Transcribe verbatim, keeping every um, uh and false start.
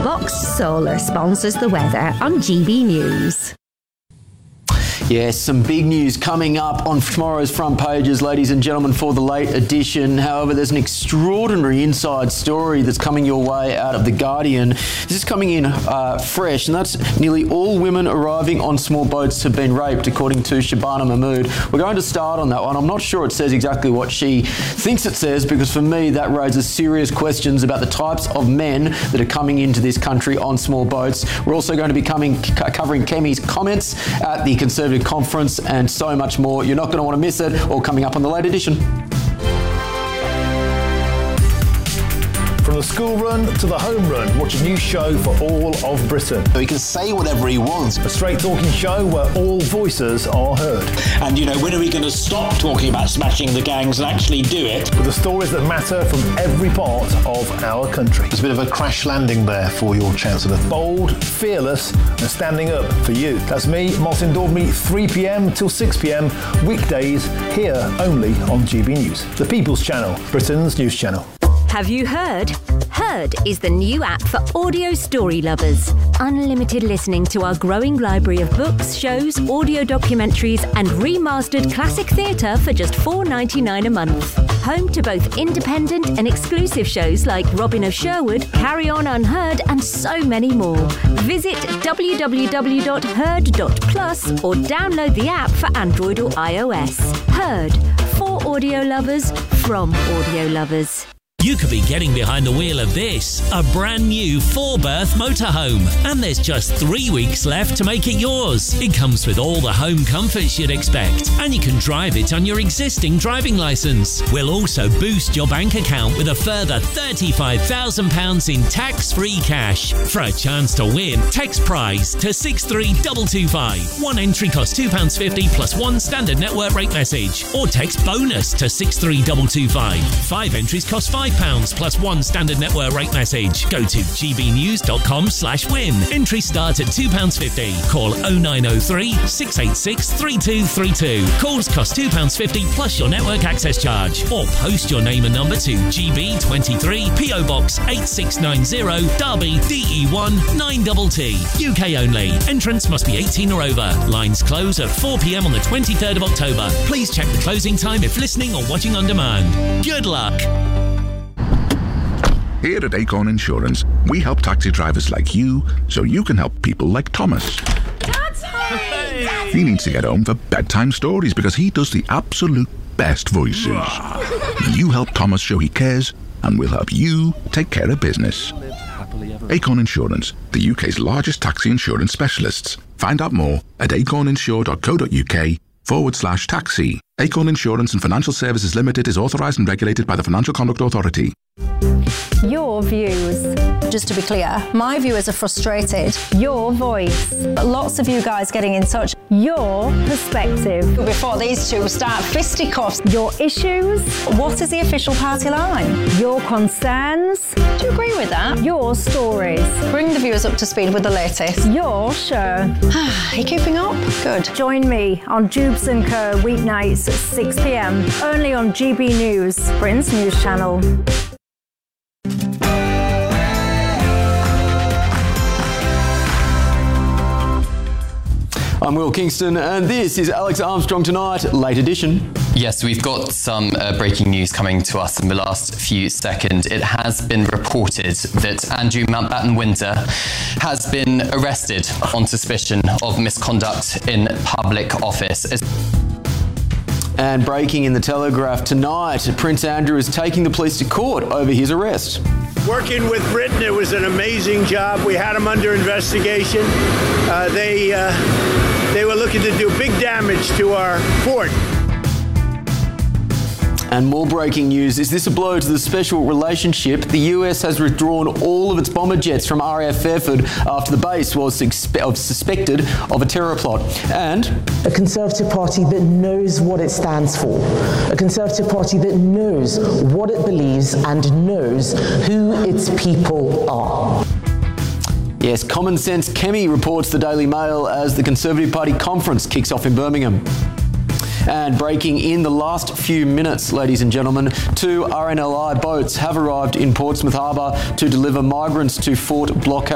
Boxed Solar sponsors the weather on G B News. Yes, some big news coming up on tomorrow's front pages, ladies and gentlemen, for the late edition. However, there's an extraordinary inside story that's coming your way out of The Guardian. This is coming in uh, fresh, and that's nearly all women arriving on small boats have been raped, according to Shabana Mahmood. We're going to start on that one. I'm not sure it says exactly what she thinks it says, because for me, that raises serious questions about the types of men that are coming into this country on small boats. We're also going to be coming, c- covering Kemi's comments at the Conservative Conference and so much more. You're not going to want to miss it, all coming up on the late edition. From the school run to the home run, watch a new show for all of Britain. He can say whatever he wants. A straight talking show where all voices are heard. And, you know, when are we going to stop talking about smashing the gangs and actually do it? With the stories that matter from every part of our country. There's a bit of a crash landing there for your Chancellor. Bold, fearless and standing up for you. That's me, Martin Daubney, three p.m. till six p.m. weekdays here only on G B News. The People's Channel, Britain's news channel. Have you heard? Heard is the new app for audio story lovers. Unlimited listening to our growing library of books, shows, audio documentaries and remastered classic theatre for just four dollars ninety-nine a month. Home to both independent and exclusive shows like Robin of Sherwood, Carry On Unheard and so many more. Visit w w w dot heard dot plus or download the app for Android or iOS. Heard, for audio lovers, from audio lovers. You could be getting behind the wheel of this, a brand new four-berth motorhome, and there's just three weeks left to make it yours. It comes with all the home comforts you'd expect, and you can drive it on your existing driving licence. We'll also boost your bank account with a further thirty-five thousand pounds in tax-free cash. For a chance to win, text prize to six three two two five. One entry costs two pounds fifty plus one standard network rate message, or text bonus to six three two two five. Five entries cost five pounds plus one standard network rate message. Go to gbnews.com slash win. Entry starts at two pounds fifty. Call oh nine oh three, six eight six, three two three two. Calls cost two pounds fifty plus your network access charge. Or post your name and number to G B twenty-three, P O Box eight six nine zero, Derby, D E one nine T T. U K only. Entrance must be eighteen or over. Lines close at four p.m. on the twenty-third of October. Please check the closing time if listening or watching on demand. Good luck. Here at Acorn Insurance, we help taxi drivers like you so you can help people like Thomas. Daddy! He needs to get home for bedtime stories because he does the absolute best voices. You help Thomas show he cares, and we'll help you take care of business. Acorn Insurance, the U K's largest taxi insurance specialists. Find out more at acorninsure.co.uk forward slash taxi. Acorn Insurance and Financial Services Limited is authorised and regulated by the Financial Conduct Authority. Your views. Just to be clear, my viewers are frustrated. Your voice. Lots of you guys getting in touch. Your perspective. Before these two start fisticuffs. Your issues. What is the official party line? Your concerns. Do you agree with that? Your stories. Bring the viewers up to speed with the latest. Your show. Are you keeping up? Good. Join me on Jubes and Co. weeknights at six p.m. only on G B News, Britain's news channel. I'm Will Kingston, and this is Alex Armstrong Tonight, late edition. Yes, we've got some uh, breaking news coming to us in the last few seconds. It has been reported that Andrew Mountbatten-Windsor has been arrested on suspicion of misconduct in public office. And breaking in the Telegraph tonight, Prince Andrew is taking the police to court over his arrest. Working with Britain, it was an amazing job. We had them under investigation. Uh, they, uh, they were looking to do big damage to our fort. And more breaking news. Is this a blow to the special relationship? The U S has withdrawn all of its bomber jets from R A F Fairford after the base was suspe- suspected of a terror plot. And a Conservative Party that knows what it stands for. A Conservative Party that knows what it believes and knows who its people are. Yes, Common Sense Kemi reports the Daily Mail as the Conservative Party conference kicks off in Birmingham. And breaking in the last few minutes, ladies and gentlemen, two R N L I boats have arrived in Portsmouth Harbour to deliver migrants to Fort Blockade.